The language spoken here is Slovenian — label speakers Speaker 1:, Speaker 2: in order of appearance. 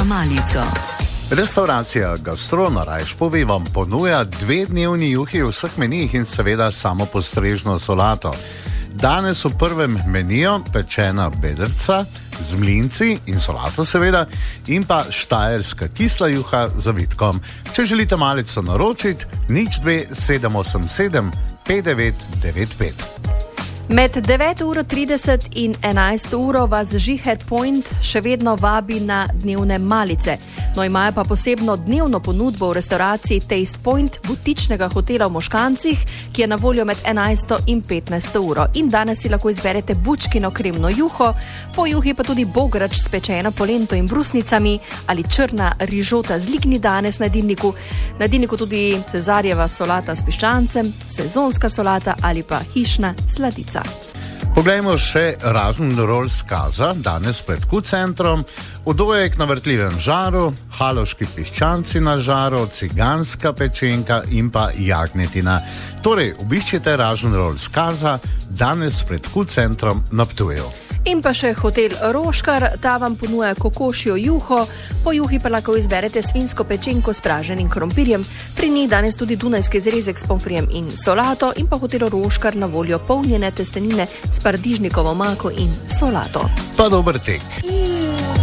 Speaker 1: na malico.
Speaker 2: Restauracija Gastro na Rajšpovi vam ponuja 2-dnevni juhi vseh menijih in seveda samo postrežno solato. Danes v prvem meniju pečena bedrca z mlinci in solato seveda in pa štajerska kisla juha z zavitkom. Če želite malico naročiti, 02 787 5995.
Speaker 3: Med 9:30 in 11 vas Žiher Point še vedno vabi na dnevne malice. No, imajo pa posebno dnevno ponudbo v restauraciji Taste Point butičnega hotela v Moškancih, ki je na voljo med 11 in 15 uro. In danes si lahko izberete bučkino kremno juho, po juhi pa tudi bograč s pečeno polento in brusnicami ali črna rižota z ligni danes na jedilniku. Na jedilniku tudi cezarjeva solata s piščancem, sezonska solata ali pa hišna sladica.
Speaker 2: Poglejmo še roll z Kaza, danes pred Q-centrom, udojek na vrtljivem žaru, haloški piščanci na žaru, ciganska pečenka in pa jagnetina. Torej, obiščite roll z Kaza, danes pred Q-centrom na Ptuju.
Speaker 3: In pa še hotel Roškar, ta vam ponuja kokošjo juho, po juhi pa lahko izberete svinsko pečenko s praženim krompirjem, pri njih danes tudi dunajski zrezek s pomfrijem in solato in pa hotel Roškar na voljo polnjene testenine s paradižnikovo omako in solato.
Speaker 2: Pa dober tek.